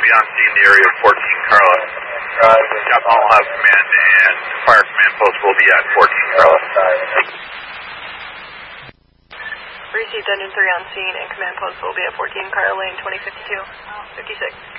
be on scene in the area of 14 Carla. Yep, I'll have command and fire command post will be at 14 Carla. Received engine 3 on scene and command post will be at 14 Carla Lane 2052. 56.